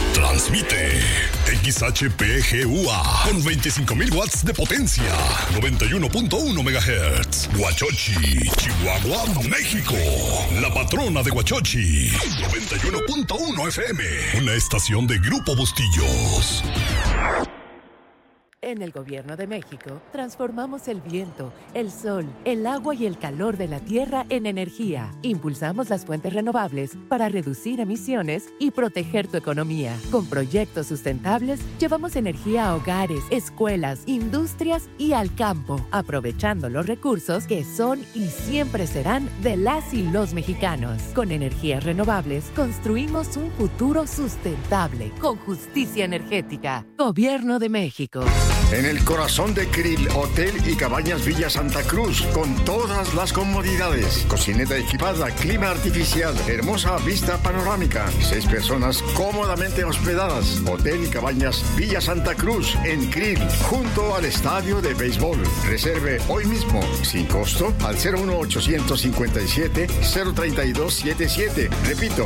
Transmite XHPGUA con 25,000 watts de potencia. 91.1 MHz. Huachochi, Chihuahua, México. La patrona de Huachochi. 91.1 FM. Una estación de Grupo Bustillos. En el Gobierno de México, transformamos el viento, el sol, el agua y el calor de la tierra en energía. Impulsamos las fuentes renovables para reducir emisiones y proteger tu economía. Con proyectos sustentables, llevamos energía a hogares, escuelas, industrias y al campo, aprovechando los recursos que son y siempre serán de las y los mexicanos. Con energías renovables, construimos un futuro sustentable, con justicia energética. Gobierno de México. En el corazón de Krill, Hotel y Cabañas Villa Santa Cruz, con todas las comodidades. Cocineta equipada, clima artificial, hermosa vista panorámica. 6 personas cómodamente hospedadas. Hotel y Cabañas Villa Santa Cruz, en Krill, junto al estadio de béisbol. Reserve hoy mismo, sin costo, al 01857-03277. Repito,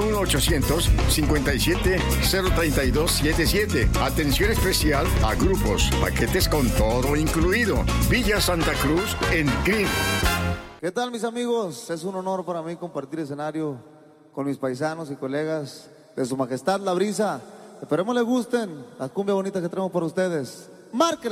01800-57-03277. Atención especial a grupos, paquetes con todo incluido. Villa Santa Cruz en Krill. ¿Qué tal, mis amigos? Es un honor para mí compartir escenario con mis paisanos y colegas de Su Majestad La Brisa. Esperemos les gusten las cumbias bonitas que traemos para ustedes. ¡Márquenle!